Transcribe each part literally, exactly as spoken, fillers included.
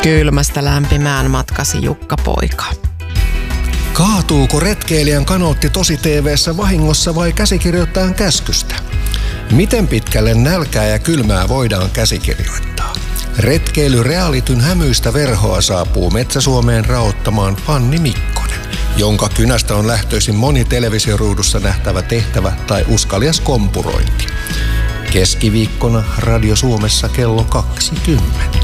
Kylmästä lämpimään matkasi Jukka Poika. Kaatuuko retkeilijän kanootti tosi T V:ssä vahingossa vai käsikirjoittajan käskystä? Miten pitkälle nälkää ja kylmää voidaan käsikirjoittaa? Retkeily realityn hämyistä verhoa saapuu Metsä-Suomeen raottamaan Fanni Mikkonen, jonka kynästä on lähtöisin moni televisioruudussa nähtävä tehtävä tai uskalias kompurointi. Keskiviikkona Radio Suomessa kello kaksikymmentä.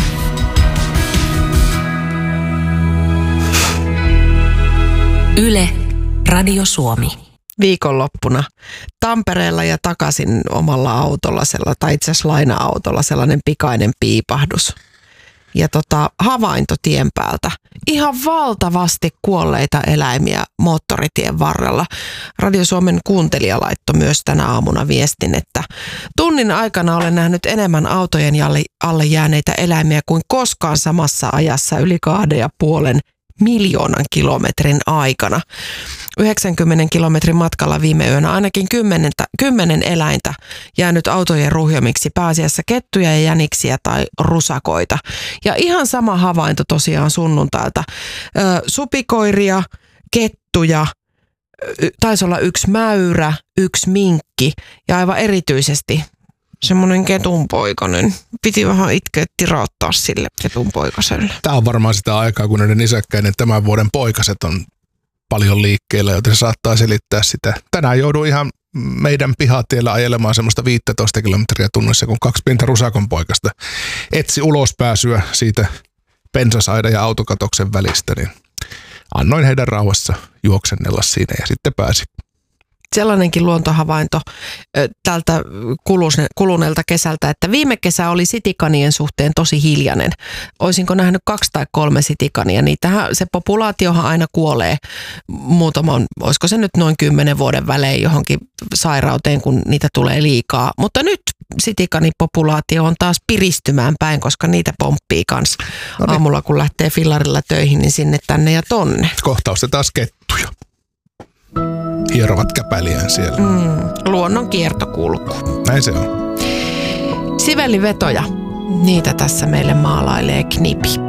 Yle, Radio Suomi. Viikonloppuna Tampereella ja takaisin omalla autolla, tai itse asiassa laina-autolla, sellainen pikainen piipahdus. Ja tota, havainto tien päältä. Ihan valtavasti kuolleita eläimiä moottoritien varrella. Radio Suomen kuuntelija laittoi myös tänä aamuna viestin, että tunnin aikana olen nähnyt enemmän autojen alle jääneitä eläimiä kuin koskaan samassa ajassa yli kahden ja puolen miljoonan kilometrin aikana. yhdeksänkymmentä kilometrin matkalla viime yönä ainakin kymmenentä, kymmenen eläintä jäänyt autojen ruhjomiksi, pääasiassa kettuja ja jäniksiä tai rusakoita. Ja ihan sama havainto tosiaan sunnuntailta. Ö, supikoiria, kettuja, taisi olla yksi mäyrä, yksi minkki ja aivan erityisesti semmoinen ketunpoikainen. Piti vähän itkeä tirauttaa sille ketunpoikaselle. Tämä on varmaan sitä aikaa, kun näiden isäkkäiden tämän vuoden poikaset on paljon liikkeellä, joten se saattaa selittää sitä. Tänään joudun ihan meidän pihatiellä ajelemaan semmoista viisitoista kilometriä tunnissa, kun kaksi pientä rusakon poikasta etsi ulospääsyä siitä pensasaidan ja autokatoksen välistä, niin annoin heidän rauhassa juoksennella siinä ja sitten pääsi. Sellainenkin luontohavainto tältä kuluneelta kesältä, että viime kesä oli sitikanien suhteen tosi hiljainen. Oisinko nähnyt kaksi tai kolme sitikania? Niitähän, se populaatiohan aina kuolee muutaman, olisiko se nyt noin kymmenen vuoden välein johonkin sairauteen, kun niitä tulee liikaa. Mutta nyt sitikanipopulaatio on taas piristymään päin, koska niitä pomppii kans no niin. Aamulla, kun lähtee fillarilla töihin, niin sinne, tänne ja tonne. Kohtaus se taas kettuja. Hierovat käpäliään siellä. Mm, luonnon kiertokulku. Näin se on. Sivellivetoja, niitä tässä meille maalailee Knipi.